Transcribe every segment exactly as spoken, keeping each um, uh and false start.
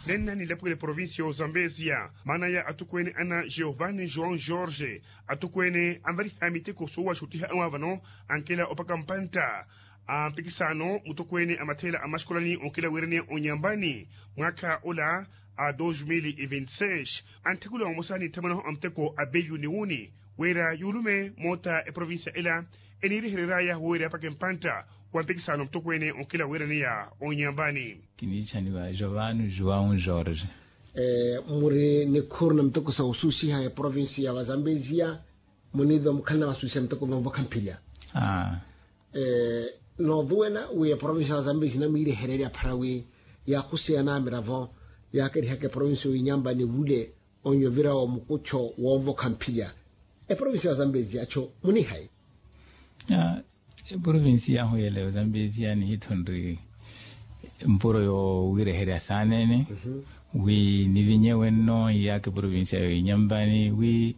nena ni lepwele provincia o Zambezia mana ya atukwene ana Giovanni João Jorge atukwene ambali amite kosowa shutiha amavano ankela opaka mpanta a mpikisano mutukwene amathela amaskolani onkela werene onyambani mwaka ola a dois mil e vinte e seis antikula omosani tamano amteko abeyu niuni wera yulume mota e provincia ela eniri hereraya wera pake mpanta kwa mpikisano mutukwene onkela werene ya onyambani kinichaniwa Giovanni João Jorge eh muri ne kurna mtoko sa ususi ha provincia ya Zambezia munido mkana wasusi mtoko no Kampilya ah eh no duena we provincia ya Zambezia na mire hereria parawe ya kusiana miravo ya keri hake provincia inyamba ni wule onyo vira wa mukucho wa Kampilya e provincia ya Zambezia acho muni hai ah e provincia ho yele Zambezia ni hitondri mporo yo wire heria sanene mm -hmm. wi nivinyewe no yake provincia yo inyambani wi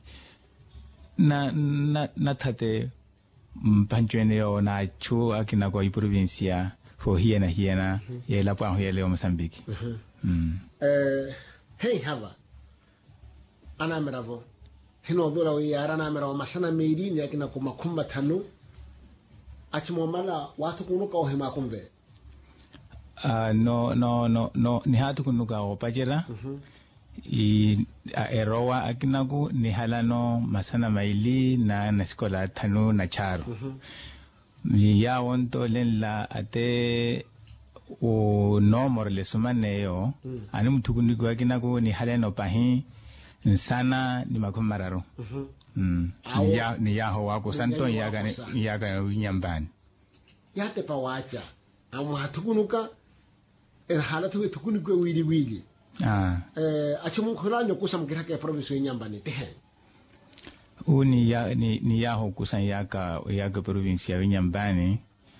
na na na tate mpanchwene yo na chu akina kwa provincia fo hiena hiena mm -hmm. yela pa ho yele o Mozambique mm -hmm. mm. eh hey hava ana meravo hino dola wi arana meravo masana meiri ni akina kwa makumba tano achimomala watu kunuka o hema kumbe Uh, no no no no ni hatu kunuka opajera uh -huh. I a erowa akinaku ni halano masana maili na na skola tanu na charo uh -huh. Ni ya wonto lenla ate o no morle sumane yo uh -huh. Ani mtukuniko akinaku ni halano pahi sana ni makumararo uh -huh. mm. Ni ya ni ya ho wako santo yaga ni yaga nyambani yate pawacha amu hatukunuka en halatu we tukuni go wili wili ah eh achumu kholanyo kusam kirake province nyambani te uni ya ni ni ya ho kusan yaka yaka province ya nyambani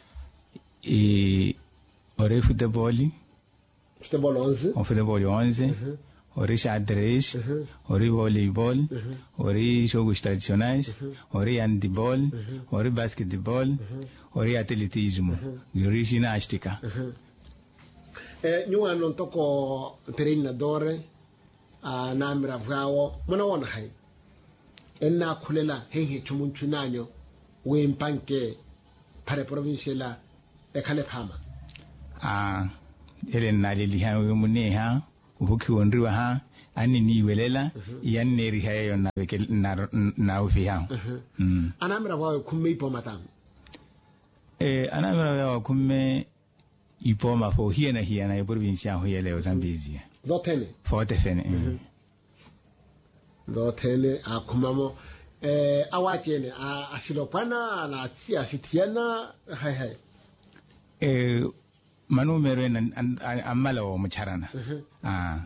e ore futebol futebol onze o futebol onze ore xadrez ore voleibol ore jogos tradicionais ore handball ore basquetebol ore atletismo ore ginástica eh nyuwa non toko treinador a namira vao mona wona hay enna kulela hehe chumunchunanyo we mpanke pare province la e kale phama ah ele nalili ha we muneha ubuki wonriwa ha ani ni welela yanne ri hayo na weke na na ufiha mm anamira vao kumme ipo matam eh anamira vao kumme ipoma fo hiena hiena e provincia ho yele o Zambezia dotene forte fene mm -hmm. dotene akumamo eh awachene asilopana na tia sitiana hai hai eh manumero en amala o mucharana uh -huh. ah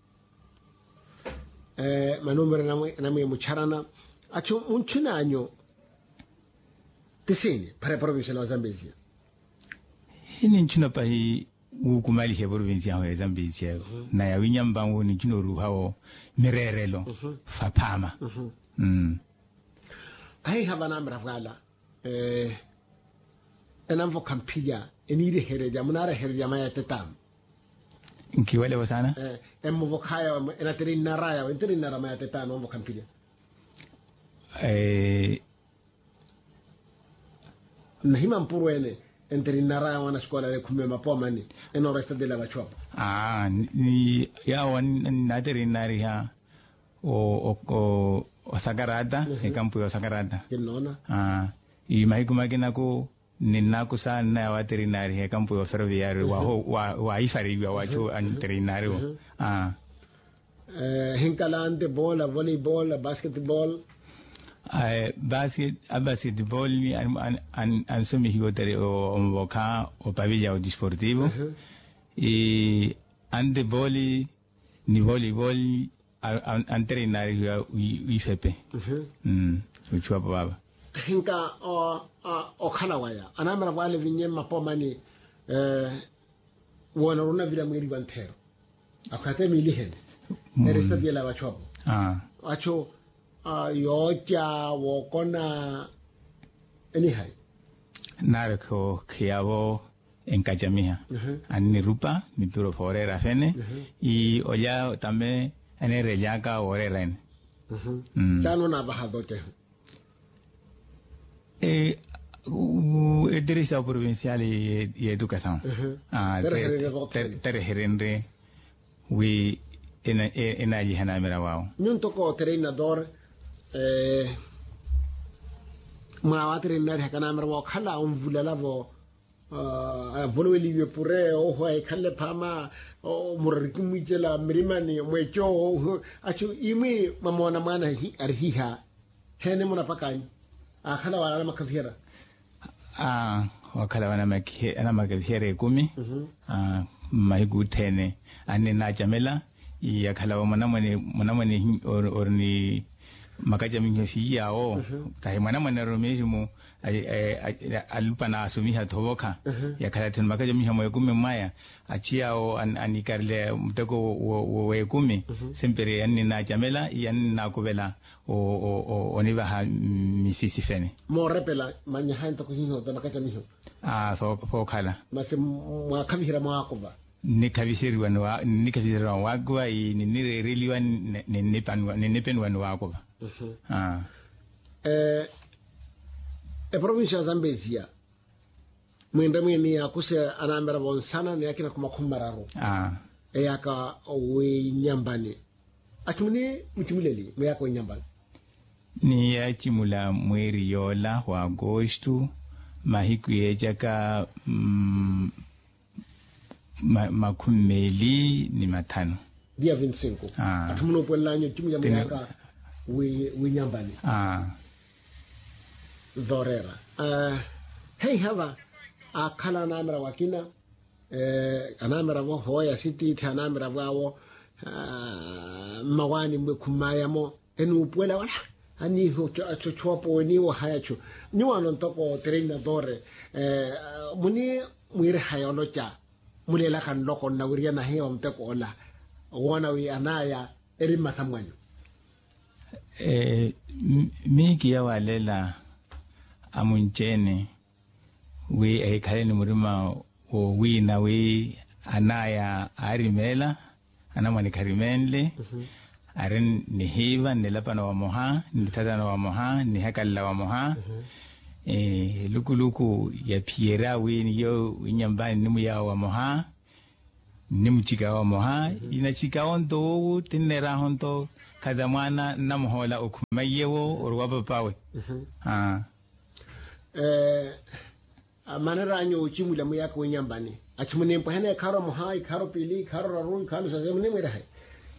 eh manumero na na mucharana acho unchunanyo tisini para provincia la Zambezia hini nchuna pa hi ukumali he provincia ho Zambezia uh -huh. na ya winyambangu ni chino ruhao mirerelo uh -huh. fapama uh -huh. mm ai habana mravgala eh enamvo Kampilya enire hereja munara hereja maya tetam inki wale wasana eh emvo kaya enateri naraya enteri nara maya tetam emvo Kampilya eh nahima mpurwene enteri naraya wana skola le kumema pomani eno resta de la bachop ah ni ya wan nateri nariha o o o sagarada uh -huh. e campo yo sagarada kinona ah i mahikuma kinako ninako sana ya veterinari he campo yo ferroviario uh -huh. wa ho wa wa ifari wa wacho uh -huh. veterinario uh -huh. ah eh hinkalante bola volleyball basketball eh basket basketball ni an an an so mi higotere o mboka o pavilla o desportivo uh -huh. e handball ni volleyball an treinario i fepe mhm mm uchwa baba hinka o o khalawaya anamara wale vinyema pomani eh wona runa vila mwiri wantero akate milihen eresta bila wachobo ah acho yocha wokona anyhow narko kiabo en Cachamiha. Mhm. Ani rupa, mi puro fore rafene, y oya también ane reyaka ore ren. Mhm. Mm. Tano na bahadote. Eh, u Dirección Provincial y, y Educación. Mhm. Ah, Tere herere dote. tere herende, we ena ena jihana mera wao. Nyun toko treinador eh ma wa trainer hakana mer wo khala on vulala vo uh volo liwe pure o hoy khalle phama o murriki mujela mirimani mwecho achu imi mamona mana hi arhiha hene muna pakani a khala wala makafira Ah, wakala wana makie ana magafiere kumi. Mhm. Ah, mahigu tene ane na jamela ya kala wa manamane manamane or orni makaja minyo fi yao tai manamane romeji mu alupa na asumi ha thoboka ya kala tun makaja minyo mo kumi maya achia o anikarle mteko we kumi sempere ane na jamela yan na kubela o o oniba ha misisi fene mo repela manya hanto ko hinho da makacha miho ah fo fo kala mase mwa kafira mwa akuba ni kabisiri wanu wa ni kabisiri wanu wagwa i ni ni really wan ni ni pan ni ni pen wanu wagwa Mhm. ah eh e provincia ya Zambezia mwenda mweni akuse anambera bonsana ni yakina kuma kumararo ah e yaka we nyambani atumuni mutumuleli me yako nyambani ni ya chimula mweri yola wa agosto mahiku yejaka mm, ma, makumeli ni matano dia twenty-five Ah. atumuno polanyo timu ya Tene- yaka we we nyambani ah dorera uh, hey hava akhala namera wakina eh anamera wo hoya city tanamera wawo uh, mawani mwe kumayamo enu puela wala ani ho cho chopo ni wo hayacho ni wano toko treinador eh muni mwire hayolocha mulela kan loko na wiria na hewa mteko ola wana wi anaya eri matamwanyo eh m- miki ya walela amunchene we e kale murima o wi na we anaya arimela anamani karimenle aren ni hiva ni lapana wa moha ni tadana wa moha ni hakalla wa moha eh luku luku ya piera we ni yo nyambani ni muya wa moha ni mchika wa moha ina chika onto tinera honto kada mwana namhola okumayewo orwaba pawe ah eh manera anyo chimula mu yako nyambani achimune mpahane karo mohai karo pili karo rarun karo sase mune mera hai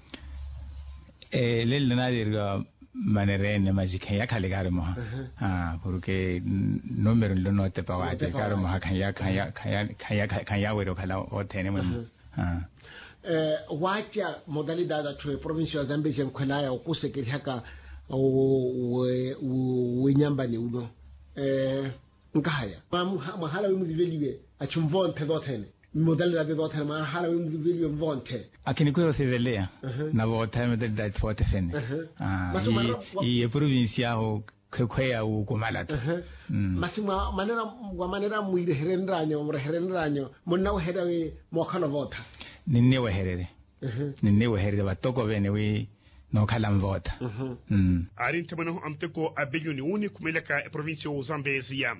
eh lel na dirga manere ne majike ya kale gare moha ah porque numero lo no te pawa te gare moha kan ya kan ya kan ya kan ya kan ya wero kala o tene mu ah eh wacha modalidad a tue provincia ya Zambezia mkwelaya ukuse kirihaka we we nyambani uno eh nkahaya mahala we mudiveliwe achumvonte dotene modalidad de dotene mahala we mudiveliwe mvonte akini ko se delea Mhm. na bo time del dat forte fene Mhm. ah Maso maro- i i provincia ho kweya u kumalata Mm. masima manera wa manera muire herenranyo mure herenranyo monna hera we mokhala vota ninne weherere Mhm. ninne weherere batoko bene we no kala mvota Mhm. mm arin tamanaho amteko abeyuni uni kumeleka provincia o Zambezia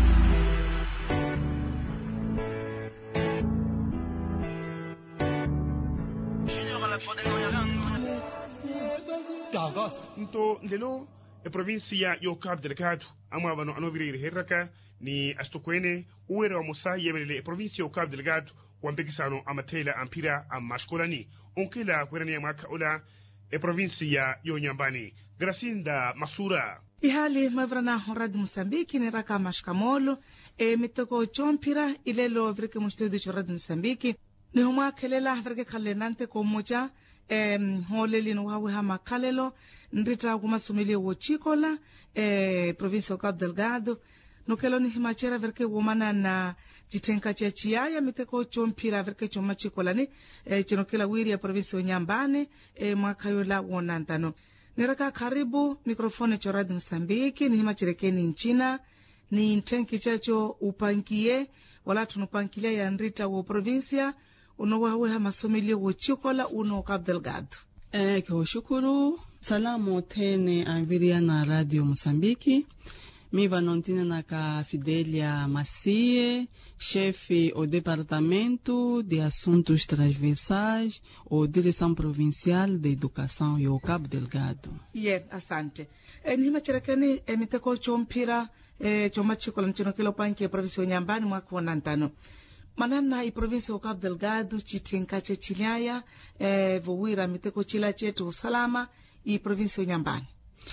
nto ndelo e provincia yo Cabo Delgado amwa bano anoviri herraka ni astokwene uwera wa musa yemele e provincia yo Cabo Delgado wampekisano amatela ampira amaskolani onkela kwerani amaka ola e provincia yo Nyambani Gracinda Masura ihali mavrana horad Mosambiki ni raka mashkamolo e mitoko chompira ilelo vreke mustudi chorad Mosambiki ni huma kelela vreke kalenante ko moja e holeli no hawe hama kalelo ndrita kuma sumili wo chikola e provincia Cabo Delgado no kelo ni himachera vreke womana na jitenka cha chiaya miteko chompira vreke choma chikola ni e chinokela wiri ya provincia Nyambane e mwakayola wonantano Niraka karibu mikrofoni cha Radio Msambiki ni hima chirekeni nchina ni ntenki chacho upangie wala tunupankilia ya nrita wo provincia unowaweha masomeli wo chikola uno Cabo Delgado. Eh, kwa shukuru. Salamu tene anviria na Radio Moçambique. Mi vanontina na ka Fidelia Macie, chefe o Departamento de Assuntos Transversais ou Direção Provincial de Educação e o Cabo Delgado. Yeah, asante. E, nihima chirakeni e, miteko chompira e, choma chikola nchino kilo panki e provinsi o Nyambani mwaka wanantano. Manana i provinsi o Cabo Delgado chitenka che chiliaya e, vuwira miteko chila chetu usalama i provinsi o Nyambani.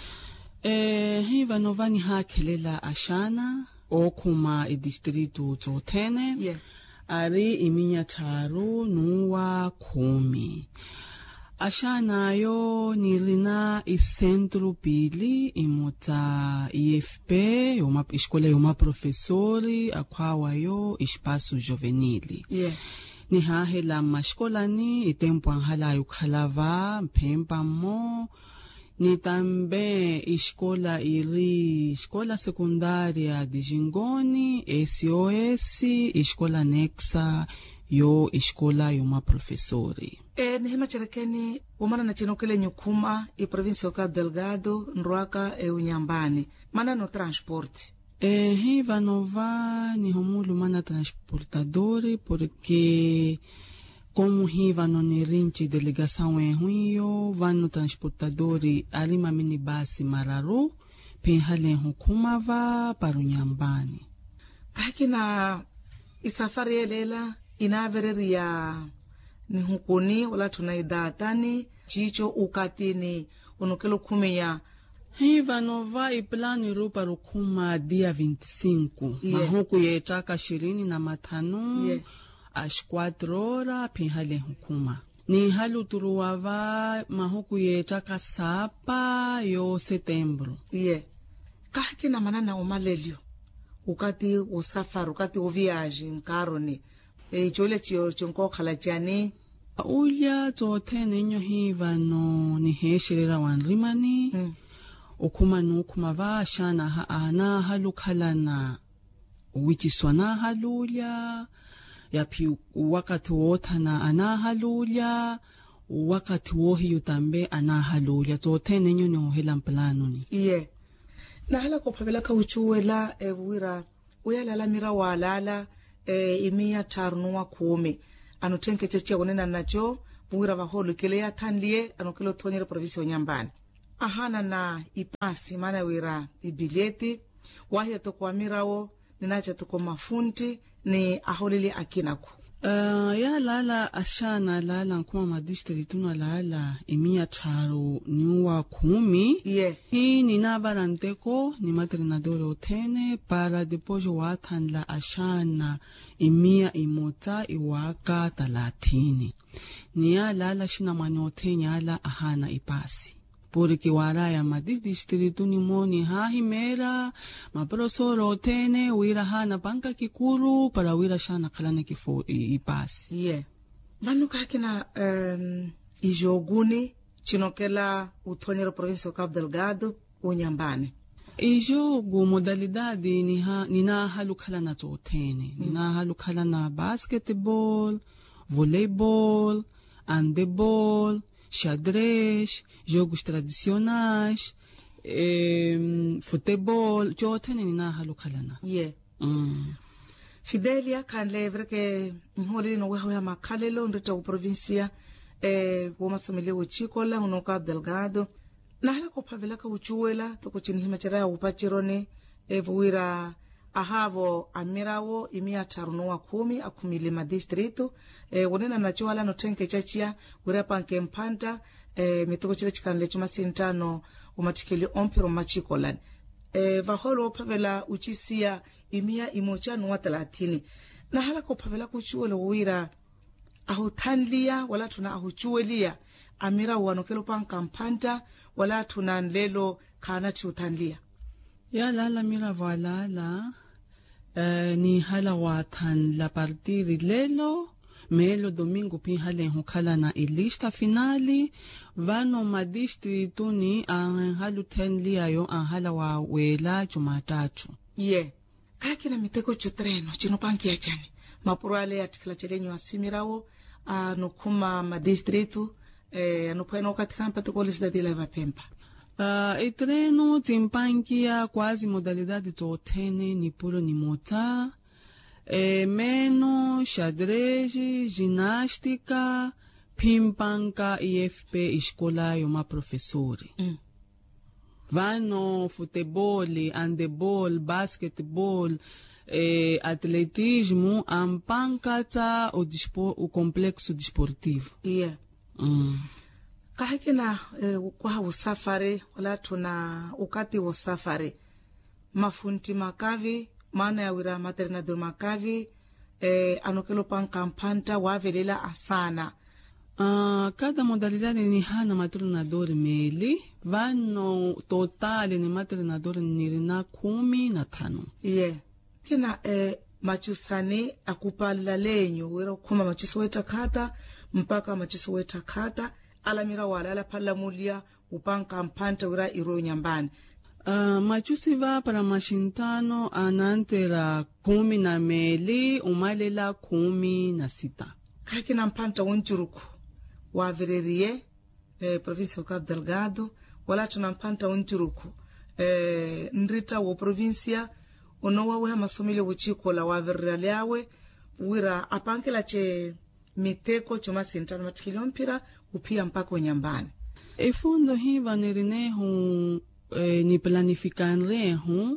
Eh, hiva novani hakelela ashana okuma i distrito Tsotene. Yeah. Ari iminya taru nuwa kumi. Ashana yo nilina i centro pili imota I F P, yoma escola yoma professori, akwawa yo espaço juvenile. Yeah. Ni hahela maskolani i tempo anhala yukhalava mpempa mo. Ni também escola iri, escola secundária de Jingoni, S O S, escola Nexa, yo escola yoma professori. E nihima chirakeni umana na chinokele nyukuma i provinsi o Cabo Delgado, Nruaka e Unyambani. Mana no transporte. E hiva nova ni homulu mana transportadori porque como hiva no nirinchi delegação em Rio, vano transportadori alima minibasi mararu, penhalen hukumava para o Nyambani. Kaki na isafari elela inavereri ya ni hukuni wala tunaidatani chicho ukatini unukelo kume ya hiva nova i plano ru para o kuma dia vinte e cinco. Yeah. Mahuku yetaka ishirini na matano. Yeah. Às quatro horas, penhale hukuma. Ni halu turuava mahuku ye chaka sapa yo setembro. Yeah. Kahiki na manana umalelio. Ukati usafari, ukati uviaji, nkaroni. E chole chiyo chunko khalachani. Uya Tsotene nyo hiva no ni heshirira wanrimani. Mm. Ukuma no ukuma va shana ha ana halu khalana. Wichiswana halulia. Yapi wakati wotana anahalulia, wakati wohi yutambe anahalulia. Tsotene nyo ni uhela mplano ni. Iye. Na hala kupavela ka uchuwela e wira. Uya lala mira walala e imiya charnuwa kume. Ano tenke cheche wanena nacho, wira vaholu kile ya tanlie, ano kilo tonyere provinsi o Nyambani. Ahana na ipasi, mana wira ibileti, wahia toko wa mirawo, ninacha toko mafunti, ni aholili akinaku. Uh, ya lala ashana lala kuma madistritu na lala imiya charo niwa kumi. Yeah. Hii ni nabaranteko ni matrinadore otene para depois watan la ashana imiya imota iwaka talatini. Ni ya lala shina manyote ala ahana ipasi. Porque waraya madistritu ni moni hahimera maprosoro otene wira hana banka kikuru para wira shana kalane kifo ipasi. Yeah. Vanu kakina um, ijoguni chinokela utonyero provinsi o Cabo Delgado Unyambani. Ijogu modalidade ni ha nina halukala na Tsotene. Mm. Nina halukala na basketball, voleibol, handebol, xadrez, jogos tradicionais, eh, futebol, Tsotene nina halukalana. Yeah. Mm. Fidelia kan levre ke nhori no weho ya makalelo ndita u provincia eh wo masomele wo chikola uno Cabo Delgado na hala ko pavela ka uchuela to ko chini himachara upachirone e vuira ahavo amirawo imia taruno wa kumi akumile ma distrito e wonena na choala no tenke chachia wira panke mpanta e metoko chile chikanle chuma sintano umatikeli ompiro machikola e vaholo pavela uchisia imia imocha nuwa talatini. Na hala ko pavela kuchuwele wira ahutanlia wala tuna ahuchuwelia amira wanokelo panka mpanta wala tuna nlelo kana chutanlia. Ya lala mira valala uh, ni hala watan la partiri lelo melo domingo pin hale hukala na ilista finali vano madistritu ni an halu tenlia yo an hala wa wela Jumatatu. Yeah. kakina miteko chutreno chinopankia chani mapurale atikila chelenyo asimirawo anukuma madistritu eh, anukwena katika mpate kwa lisida dila eva pempa. Uh, itreno timpankia quase modalidade totene ni puro ni mota, eh, meno, xadrez, ginástica, pimpanca I F P escola e uma professora. Mm. Vano futebol, handebol, basquetebol, eh, atletismo, ampancata o, dispo, o complexo desportivo. Yeah. Mm. Kahikina eh, kwa usafari wala tuna ukati usafari mafunti makavi maana ya wira maternador makavi eh, anokelo pankampanta wavelela asana. Uh, cada modalidade ni hana maternador meli vano totale ni maternador nirina kumi na tano. Yeah. Kina eh, machusani akupalila lenyo wira kuma machuso weta kata mpaka machuso weta kata alamira wala ala pala mulia upanka mpanta wira iro nyambani. Uh, machusi va para mashintano anantera kumi na meli umalela kumi na sita. Kakina mpanta unchuruku wavererie eh, provinsi ya Cabo Delgado wala tuna mpanta unchuruku eh, nrita wa provinsia unowa weha masomile uchikola waverere yawe wira apankela che miteko chuma sentano matikilio mpira upia mpako nyambani. E fundo hiva nirinehu eh, ni planificanrehu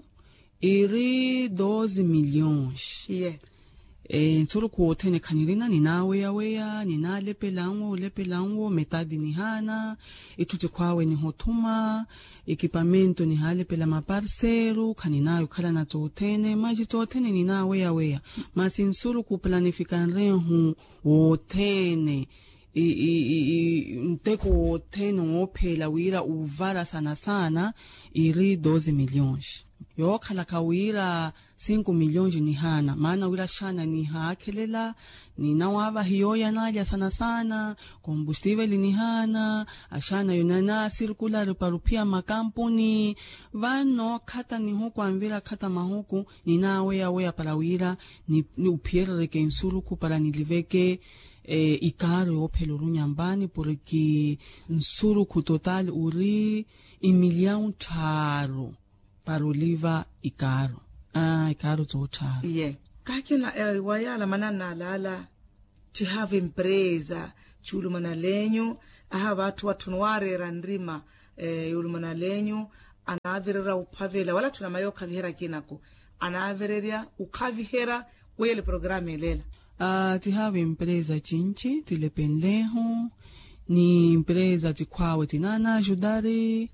iri doze milhões. Yeah. E nsuru kuotene kanirina ni nawe ya wea, ni na lepelanwo, lepelanwo, metadi ni hana, itute kwawe ni hotuma, ekipamento ni hale pela maparceru, kanina yukala na tootene, maji tootene ni na wea wea. Masi nsuru kuplanificanrehu wootene, I, I, I, mteko wootene wopela wira uvara sana sana, iri doze milhões. Yo kala kawira cinco milhões ni hana maana wira shana ni hakelela ni nawava hiyo yanaja sana sana combustível ni hana ashana yonana circular parupia makampuni vano kata ni huko anvira kata mahuku ni nawe ya wea para wira ni, ni upierre ke insuruku para niliveke eh, ikaro opeluru nyambani porque insuruku total uri imilhão taro para oliva ikaro. Ah, ikaro zotaro. Yeah. Kakina eh, wayala manana lala chihave empresa chulu manalenyo aha watu watunware randrima eh, yulu manalenyo anaverera upavela wala tuna mayo kavihera kinako anavereria ukavihera wele programe lela. Ah, tihave empresa chinchi tilepenleho ni empresa tikwawe tinana ajudare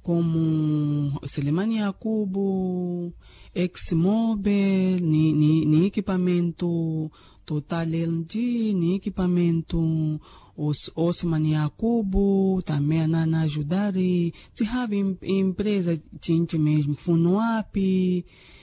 como Selemani Yakubu, Exmobil, ni, ni, ni equipamento Total L N G, ni equipamento Os, Osman Yakubu, também na ajudare. Se have empresa tinha mesmo Funuapi,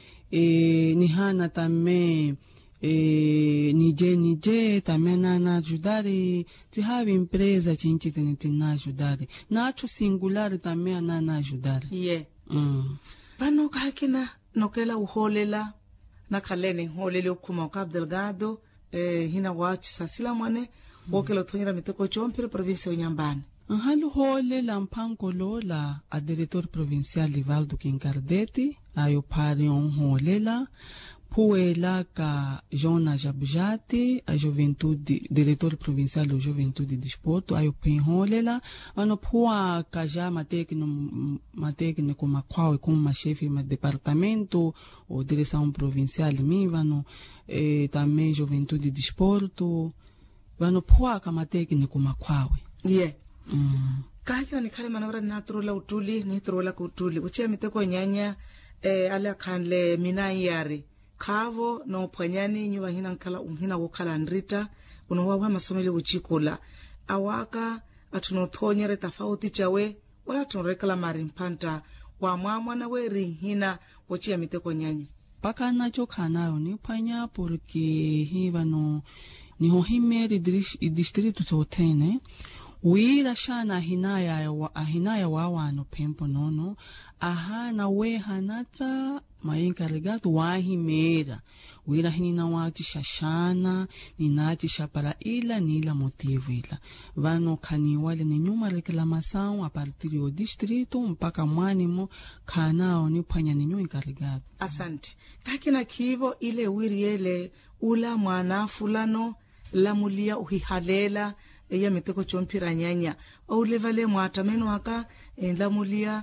e ni hana também E, nije nije tamena na ajudare ti have empresa chinchi tenete na ajudare nacho singular tamena na ajudare. Yeah. Mm. Pano kakina nokela uholela na kalene holele ukuma Cabo Delgado eh, hina wachi sasila mwane wokelo mm. tonyera mitoko chompire provinsi ya Nyambani. Halu holela mpango lola a diretor provincial Livaldo Kinkardeti ayo pari on holela Puela ka Jona Jabjati, a juventude, diretor provincial da Juventude de Desporto, aí o penholela, ano pua ka já matécnico, matécnico maqual como uma chefe de departamento ou direção provincial mi vano, e também Juventude de Desporto, vano pua ka matécnico maqual. Yeah. Mm. Kaya ni kale manora na trola utuli, ni trola kutuli. Uchia miteko nyanya eh, ala kanle minayari. Kavo no pwanyani nyuwa hina nkala umhina wukala nrita unuwawa masomele uchikola awaka atunotonyere tafauti chawe wala tunrekala marimpanta wa mwamwa na weri hina wachia miteko nyanya paka nacho kanayo ni panya porque hiva no ni hohimeri distrito totene wira shana hinaya wa hinaya wa wano pempo nono aha na we hanata mainkarregado wahimera wira hinina wati shashana ninati shapara ila nila motivo ila vano kaniwale ni nyuma reclamação a partir do distrito mpaka mwanimo kanao ni panya ninyo inkarregado. Asante kakina kivo ile wiri ele ula mwana fulano lamulia uhihalela ya miteko chompira nyanya au levale mwatameno haka lamulia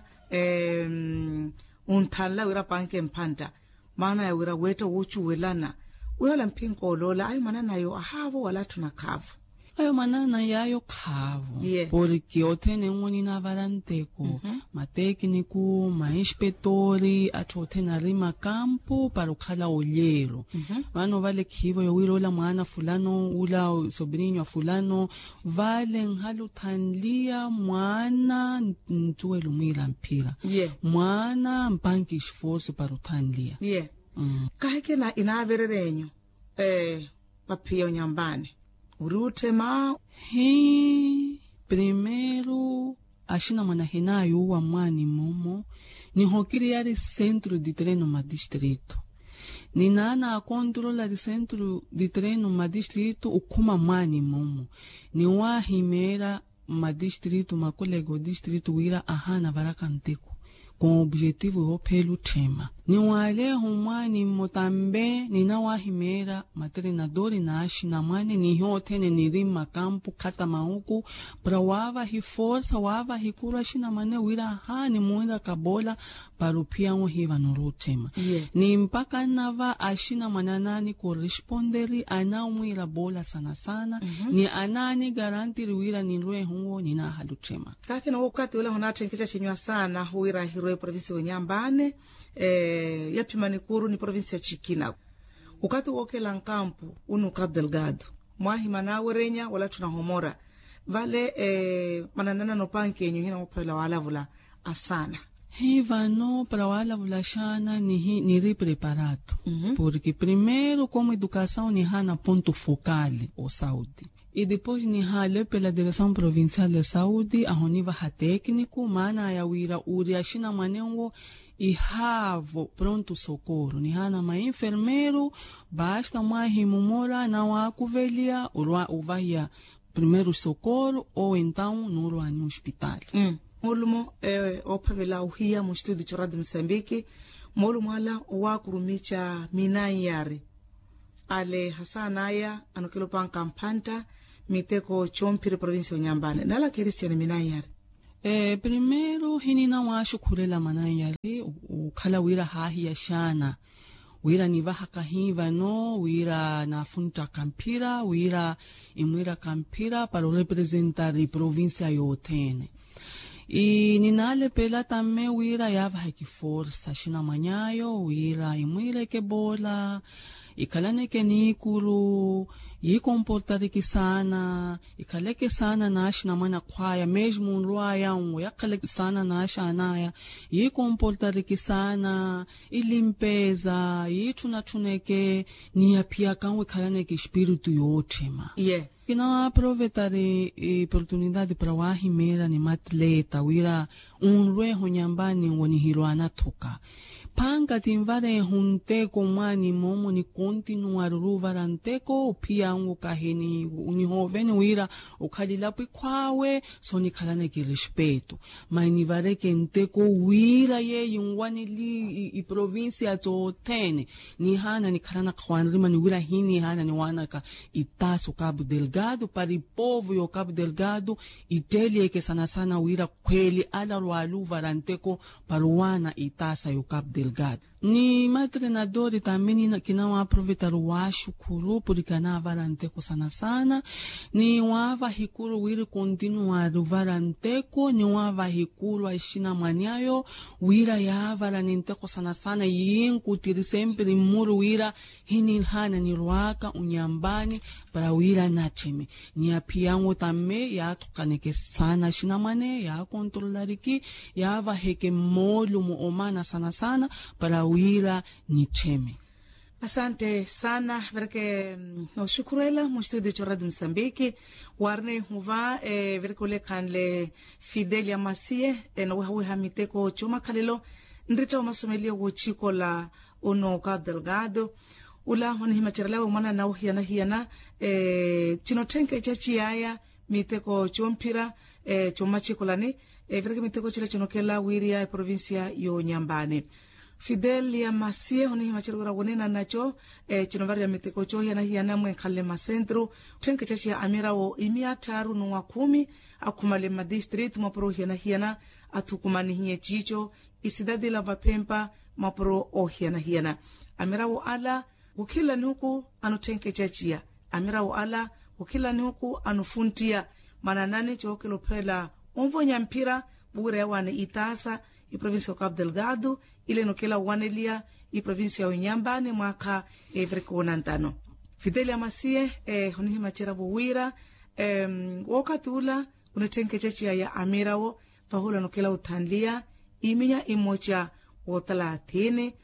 um, unthala wira panke mpanta maana ya wira weta wuchu welana wala mpinko olola ayo manana yo ahavo wala tunakavu ayo manana yayo kavu yeah. Porque otene ngoni na varanteko mm -hmm. matekniku mainspetori atu otena rima campo para ukhala olero mm -hmm. Vano vale kivo yo wirola mwana fulano ula sobrinho fulano vale nghalu tanlia mwana ntuelu mwira mpira yeah. Mwana mpanki esforço para utanlia yeah. mm. Kaheke na inavererenyo eh papia nyambane urutema hi primeiro ashina mwana henayo wa mwani momo ni hokiri yari centro de treino ma distrito ni nana controla de centro de treino ma distrito ukuma mwani momo ni wa himera ma distrito ma kolego distrito wira ahana varaka nteko com o objetivo ho pelo tema ni wale humani motambe ni na wahimera matrenadori na ashi na mane ni hotene ni rima campo kata mauku pra wava hi força wava hi kura shi na mane wira ha ni muira kabola parupia ngo hiva no tema yeah. Ni mpaka nava ashi na manana ni corresponderi ana muira bola sana sana mm -hmm. Ni anani garanti wira ni rwe hungo ni na halu tema kake na wakati ule honate nkicha chinywa sana wira hiro provinsi wenyambane eh yapimani kuru ni provinsi ya Chikina ukati wokela nkampu unu Cabo Delgado mwahi manawerenya wala tunahomora vale eh mananana no panke yenyu hina upela wala vula asana hiva no para wala vula shana ni hi, ni ri preparado mm -hmm. Porque primeiro como educação ni hana ponto focal o saúde e depois ni hale pela direção provincial de saúde a honiva ha técnico mana ya wira uri ashina manengo e havo pronto socorro ni hana ma enfermeiro basta ma himumora na wa kuvelia urwa uvaya primeiro socorro ou então no urwa no hospital mm. Molumo eh, opavela uhia mu studio cha Radio Msambiki molumo ala wa kurumicha minayari ale hasanaya anokelo panka mpanta miteko chompire provinsi Nyambane nala Christian minayari eh primeiro hinina washu kurela manayari ukhala wira hahi ya shana wira niva hakahiva no wira nafunta kampira wira imwira kampira para representar a província yotene e ninale pela também wira yava haki força shina manyayo wira imwire ke bola ikalane ke nikuru yi comportariki sana ikaleke sana nashi na mana kwaya mesmo nruaya ungo yakaleke sana nashi anaya yi comportariki sana ilimpeza yi tunatuneke ni apia kanwe kalane ke espírito yotema yeah. Kina aproveitar a oportunidade para o ahimera ni matleta wira unrwe Nyambane ngoni hiroana toka panga timvare hunteko mwani momo ni continuar ruvaranteko pia ngo kaheni unihoveni wira ukalilapi kwawe so ni kalane ki respeto mas vare que nteko wira ye yungwani li i provincia to tene ni hana ni kalana kwanrima ni wira hini hana ni wanaka itaso Cabo Delgado para o povo yo Cabo Delgado itelie que sana sana wira kweli ala rwalu varanteko para wana itasa yo Cabo Delgado ni matrenadori também que não aproveitar o acho kuru porque na varanteko sana sana ni wava hikuru wiri continuar o varanteko ni wava hikuru ashina manyayo wira ya varanteko sana sana yinkutiri sempre muru wira hini hana ni ruaka unyambani para wira nachime ni apiango também ya tukaneke sana shina mane ya controlariki ya va heke molu mu omana sana sana para wira ni cheme. Asante sana verke no shukurela mu studio cha Radio Msambiki warne huva e verke le kanle Fidelia Masie e no hawe hamiteko chuma kalelo ndrita umasomelia wochiko la uno Cabo Delgado ula honi himachiralawe mwana na uhiana hiana e, chinotenke chachi yaya miteko chompira e, chomachiko lani e, vireke miteko chile chinokela wiria e provincia yo Nyambane. Fidel ya masie honi himachiralawe wonena nacho e, chinovari ya miteko cho hiana hiana mwe kale masentro tenke chachi ya amira wo imia taru nuwa kumi akumale ma district mapro hiana hiana atukumani hiye chicho isidadi la vapempa mapro o hiana hiana amira wo ala ukila ni huku anutenke chachia amira wo ala ukila ni huku anufuntia mananane chokelo pela umvonya mpira bure wane itasa i provincia Cabo Delgado ile nokela wanelia i provincia ya Nyambane mwaka evreko nantano Fidelia Masie eh honi machira buwira em wakatula unutenke chachia ya amira wo fahula nokela utanlia iminya imocha wo thelathini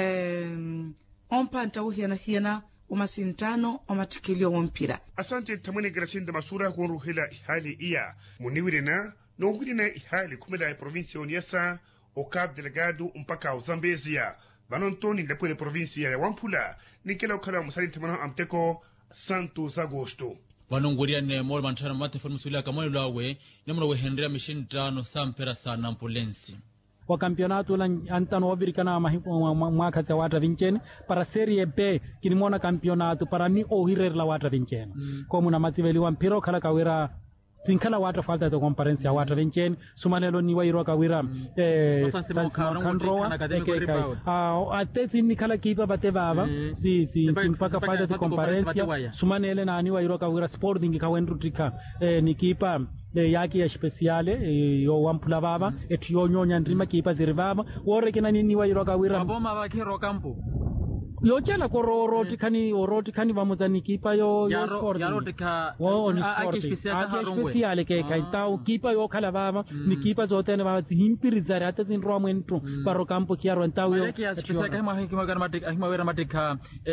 em ompanta uhiana hiana umasintano omatikilio wompira. Asante tamani Gracinda Masura kwa ruhila ihali iya muniwirina nongwirina ihali kumela ya provincia Onyasa o Cabo Delgado mpaka o Zambezia banontoni ndepwele provincia ya Wampula nikela ukala musali tamana amteko Santos Agosto vanongoria ne mol mantana mate formusulia kamwe lawe nemro we Henry mission tano sampera sana ambulensi wa campeonato la antano obirikana mwaka cha wata vincene para serie B kinimona campeonato para ni ohirer la wata vincene mm. Como na mativeli wa mpiro kala kawira sinkala wata falta de conferencia wata vincene sumanelo ni wairo kawira mm. eh kanroa ah atesi ni kala kipa bate baba mm. si si mpaka falta de conferencia sumanele na ni wairo kawira sporting kawendrutika eh ni kipa de yaki ya speciale e, yo Wampula baba mm. et yo nyonya ndrima kipa ziribaba wore kina nini wa iroka wira maboma bakero kampo yo chala ko roti kani oroti kani vamuzani kipa yo yo sport ya roti ka wo ni sport a speciale ke kai tau kipa yo kala baba ni kipa zote ne baba himpiri zare ata zin ro mwentu paro kampo kiaro ntau yo ya speciale kama hikima kana matik hikima wera matika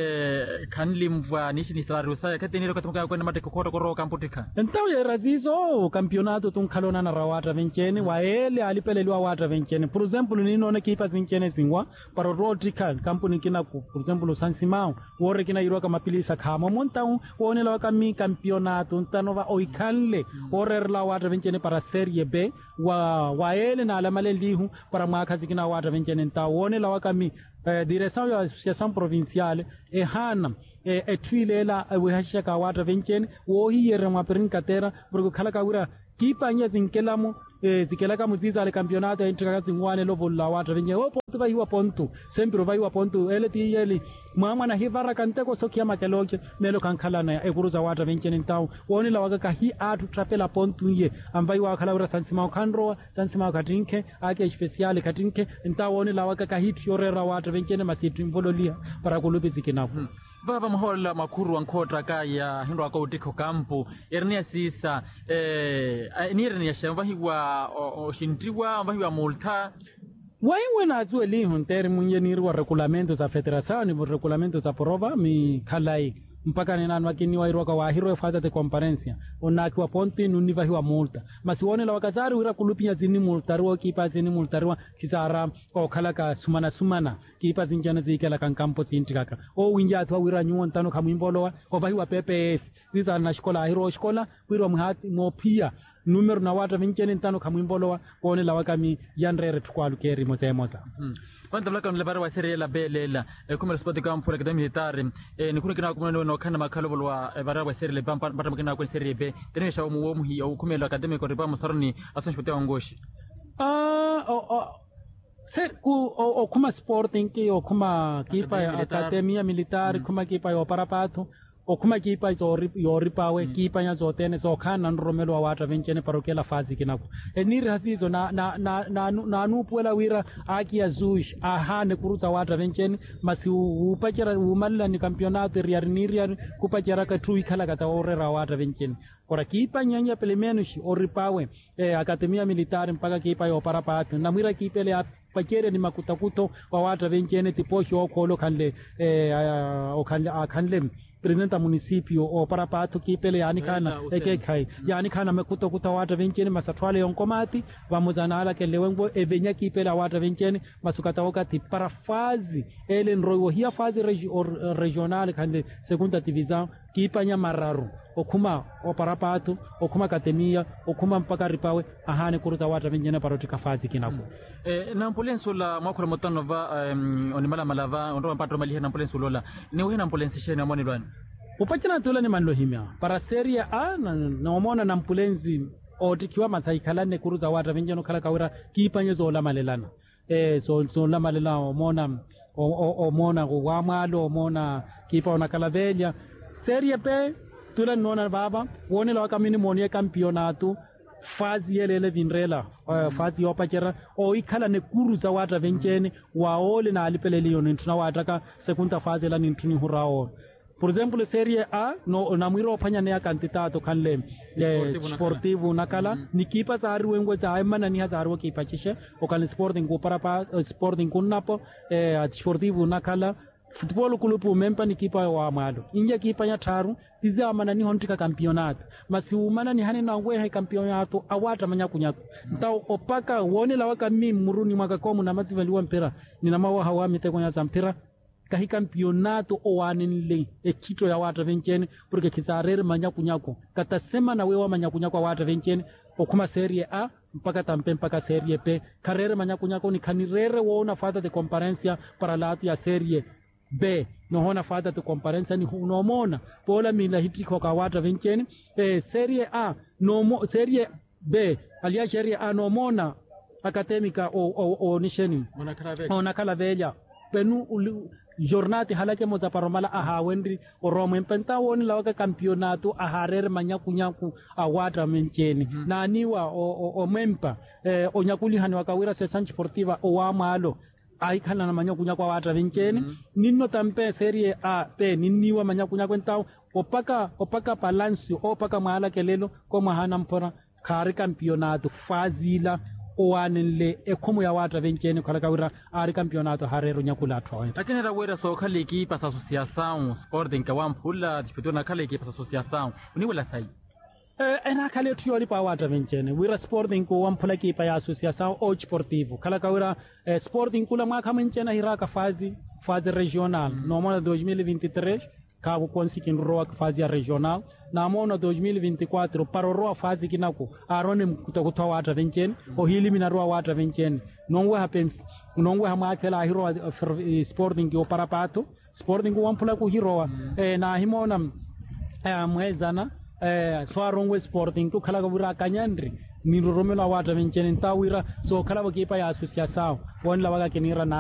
eh kanli mva nishi ni salario sa kateni ro katmuka kwenda matika ko ko ro kampo tika ntau ya razizo campeonato tun kalona na rawata vencene waele alipelelwa wata vencene por example ni nona kipa vencene singwa paro roti kan kampo ni kina por example San Simão wore kina iroka mapilisa kama montau wone la kami campeonato ntanova oikanle orer la wata vencene para serie B wa waele na la malelihu para mwaka zikina wata vencene nta wone la kami eh, direção ya associação provinciale e hana e e twilela we hashaka wata vencene wo hiyere mapirin katera burgo kala kawira kipa nya zinkelamu e zikelaka muziza ale campeonato entraka zingwane lovo la wata venye o ponto vai wa ponto sempre vai wa ponto ele ti ele mama na hivara kanteko sokia makeloche melo kankala na e kuruza wata venye ntau woni la waga hi atu trapela ponto ye ambai wa kala ura sansima kanro sansima katinke ake speciale katinke ntau woni la waga hi tiorera wata venye masitu mbololia para kulupi zikinako hmm. Baba mahola makuru ankota kaya hindo akotiko kampu ernia sisa eh ni ernia shamba hiwa oshintiwa ambahiwa multa waiwe na azue li hunter munye ni wa regulamento za federação ni regulamento za prova mi kalai mpaka ni nanu akini wa iroka wa hiro fata de conferencia onaki wa ponti nuniva hiwa multa masione la wakazari wira kulupia zini multa ruo kipa zini multa ruo kisara o kalaka sumana sumana kipa zinjana zikela kankampo sintikaka o winja atwa wira nyuon tano kamuimbolowa o bahiwa P P F ziza na shikola hiro shikola wiro mhati mopia numero na wata vincene ntano kamuimbolowa wone la wakami yanrere tukwalu keri mozemoza hmm. Wanda blaka nlebara wa serie la belela e kuma sport camp pour academy hitare e ni kuna kina kuma no kana makalo bolwa bara wa serie le bamba bata makina kwa serie B tene sha mu mu hi au kuma la academy ko riba musarni asan shpote wangoshi ah o ser ku o kuma sporting ki o kuma kipa ya academia militar kuma kipa ya parapato o kuma kipa zori yori pawe mm. kipa nya zotene zo kana nromelo wa wata vencene parokela fazi kinako eniri hasizo na na na na, na nupuela wira aki ya zush ahane kuruza wata vencene masi upachera umalla ni campeonato riarniria kupachera ka tui kala kata orera wata vencene kora kipa nyanya pelemenushi oripawe eh, akademia militar mpaka kipa yo parapato na mwira kipele ya pachera ni makutakuto wa wata vencene tiposho okolo kanle eh, uh, okanle akanle presidenta municipio o para pato kipele yani kana eke kai yani kana mekuto kuta wata venkeni masatwale yonkomati vamos anala ke lewengo evenya kipele wata venkeni masukata wakati para fazi ele nroyo hia fazi regi, or, regional kande segunda divisão kipanya mararu okuma o para pato okuma katemia okuma mpaka ripawe ahane kuruta wata venkeni parotika fazi kinako eh nampolenso la makura motano va um, onimala malava ondo mpatro mali nampolenso lola ni wewe nampolensi shene amoni lwani upachina tula ni manlo himya para serie a na nomona nampulenzi otikiwa masaikalane kuruza wata venjeno kala kawira kipanye zola malelana eh so zola malelana omona omona wamalo omona kipa ona kala velya serie pe tula nona baba wone lo kamini monie campeonato fazi yelele vinrela uh, fazi yopachera o ikhala ne kuruza wata venjeni waole na alipelele yone ntuna wataka sekunda fazi la nintuni hurao. Por exemplo, Serie A no namwiro phanya ne kantitato khanle le sportivo nakala mm -hmm. nikipa zaru wengo zaimana ni hazaru kipa chishe o kan sporting ko para pa sporting kunnapo eh sportivo nakala football club mempa nikipa wa malo inja kipa ya taru tizamana ni hontika campeonato masiumana ni hani na ngwe hai campeonato awata manya kunyako ntao opaka wone la waka mi muruni mwaka komu na mativaliwa mpira nina mawa hawa miteko ya mpira kahi campeonato o waninle ekito ya wata venkeni porque kisarere manyaku nyako katasema na wewa manyaku nyako wata venkeni okuma serie A mpaka tampe mpaka serie B karere manyaku nyako ni kanirere wona fata de comparencia para la ya serie B no hona fata de comparencia ni unomona pola mila hitiko ka wata venkeni eh serie A no mo, serie B alia serie A no mona akademika o o, o nisheni ona kala velya penu ulu, jornati halake moza paromala aha wendri o romo empenta woni lawaka campeonato aharere manyaku nyaku awata mencheni mm -hmm. na aniwa o, o, o mempa eh, o nyakuli hani wakawira sesanchi sportiva o wamalo aikhala na manyaku nyaku awata mencheni mm -hmm. ninno tampe serie A pe ninniwa manyaku nyaku entao opaka opaka balance opaka mahala kelelo koma hana mpora khari campeonato fazila owanenle ekhomo ya wata venkeni khala kawira ari campeonato harero nyakula atwa lakini rawera so khale ki pasa associação sporting ka wampula disputona khale ki pasa associação uniwela sai eh ena khale thioli pa wata venkeni wira sporting ko wampula ki pa ya associação o sportivo khala kawira eh, sporting kula ma khamenchena hiraka fazi fazi regional mm -hmm. no mona dois mil e vinte e três cabo conseguindo roa fazia regional na mona dois mil e vinte e quatro para roa fase kinako arone kutokutoa wata venkeni o hili mina roa wata venkeni nongwe happen nongwe hamakela hiro sporting o para pato sporting wampula ku hiro eh na himona eh mwezana eh swarongwe sporting ku khala kabura kanyandri ni romela wata venkeni tawira so khala bakipa ya associação won la waga kinira na